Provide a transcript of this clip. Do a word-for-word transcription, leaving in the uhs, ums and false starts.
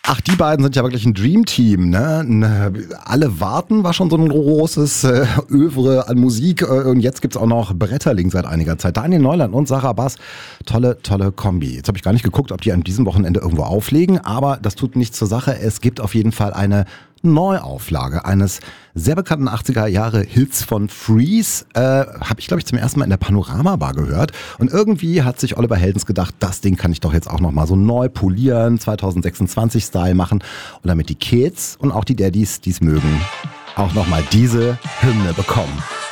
Ach, die beiden sind ja wirklich ein Dreamteam, ne? Alle warten war schon so ein großes äh, Övre an Musik. Äh, und jetzt gibt's auch noch Bretterling seit einiger Zeit. Daniel Neuland und Sarah Bass. Tolle, tolle Kombi. Jetzt habe ich gar nicht geguckt, ob die an diesem Wochenende irgendwo auflegen. Aber das tut nichts zur Sache. Es gibt auf jeden Fall eine Neuauflage eines sehr bekannten achtziger-Jahre-Hits von Freeze. Äh, habe ich, glaube ich, zum ersten Mal in der Panorama-Bar gehört. Und irgendwie hat sich Oliver Heldens gedacht, das Ding kann ich doch jetzt auch nochmal so neu polieren, zwanzig sechsundzwanzig-Style machen. Und damit die Kids und auch die Daddies, die es mögen, auch nochmal diese Hymne bekommen.